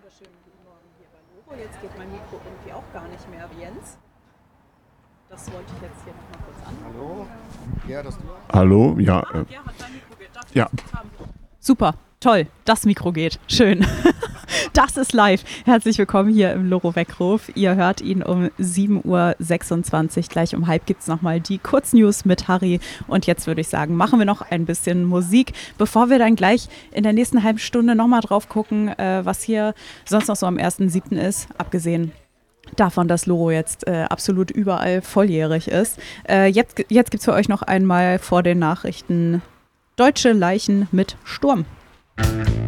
wunderschönen guten Morgen hier bei Loro. Jetzt geht mein Mikro irgendwie auch gar nicht mehr, Jens. Das wollte ich jetzt hier nochmal kurz an. Hallo? Ja, das du? Hallo, ja. Gerhard, dein Mikro geht. Darf ich Ja. das kurz haben? Super, toll, das Mikro geht. Schön. Das ist live. Herzlich willkommen hier im Loro-Weckruf. Ihr hört ihn um 7.26 Uhr. Gleich um halb gibt es nochmal die Kurznews mit Harry. Und jetzt würde ich sagen, machen wir noch ein bisschen Musik, bevor wir dann gleich in der nächsten halben Stunde nochmal drauf gucken, was hier sonst noch so am 1.7. ist, abgesehen davon, dass Loro jetzt absolut überall volljährig ist. Jetzt gibt es für euch noch einmal vor den Nachrichten Deutsche Leichen mit Sturm.